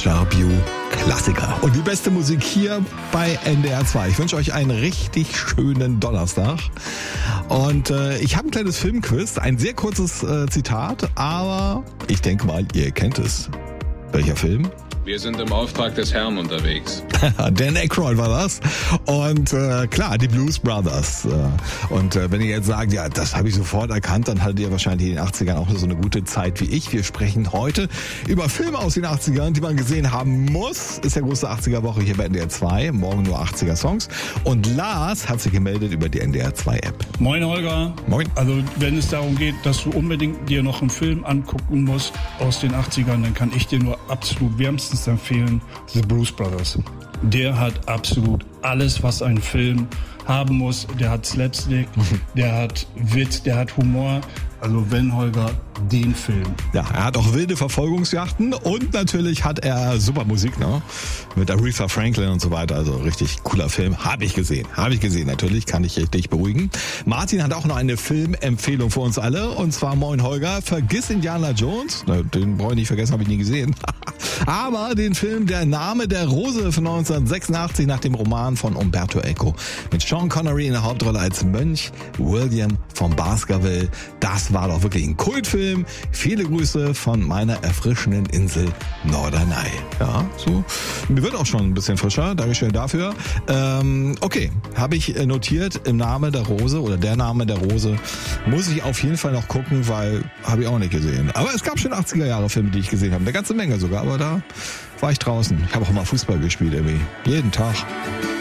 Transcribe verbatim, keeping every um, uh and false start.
Bachelor View Klassiker. Und die beste Musik hier bei N D R zwei. Ich wünsche euch einen richtig schönen Donnerstag. Und äh, ich habe ein kleines Filmquiz, ein sehr kurzes äh, Zitat, aber ich denke mal, ihr kennt es. Welcher Film? Wir sind im Auftrag des Herrn unterwegs. Dan Aykroyd war das. Und äh, klar, die Blues Brothers. Und äh, wenn ihr jetzt sagt, ja, das habe ich sofort erkannt, dann hattet ihr wahrscheinlich in den achtzigern auch so eine gute Zeit wie ich. Wir sprechen heute über Filme aus den achtzigern, die man gesehen haben muss. Ist ja große achtziger-Woche hier bei N D R zwei. Morgen nur achtziger-Songs. Und Lars hat sich gemeldet über die N D R zwei App. Moin Holger. Moin. Also wenn es darum geht, dass du unbedingt dir noch einen Film angucken musst aus den achtzigern, dann kann ich dir nur absolut wärmstens empfehlen, The Blues Brothers. Der hat absolut alles, was ein Film haben muss. Der hat Slapstick, der hat Witz, der hat Humor. Also wenn, Holger, den Film. Ja, er hat auch wilde Verfolgungsjachten und natürlich hat er super Musik, ne? Mit Aretha Franklin und so weiter. Also richtig cooler Film. Habe ich gesehen. Habe ich gesehen. Natürlich kann ich dich beruhigen. Martin hat auch noch eine Filmempfehlung für uns alle. Und zwar, moin Holger, vergiss Indiana Jones. Na, den brauche ich nicht vergessen, habe ich nie gesehen. Aber den Film Der Name der Rose von neunzehnhundertsechsundachtzig nach dem Roman von Umberto Eco. Mit Sean Connery in der Hauptrolle als Mönch, William von Baskerville. Das war doch wirklich ein Kultfilm. Viele Grüße von meiner erfrischenden Insel Norderney. Ja, so. Mir wird auch schon ein bisschen frischer. Dankeschön dafür. Ähm, okay, habe ich notiert. Im Name der Rose oder Der Name der Rose muss ich auf jeden Fall noch gucken, weil habe ich auch nicht gesehen. Aber es gab schon achtziger-Jahre-Filme, die ich gesehen habe. Eine ganze Menge sogar, aber da war ich draußen. Ich habe auch mal Fußball gespielt irgendwie. Jeden Tag.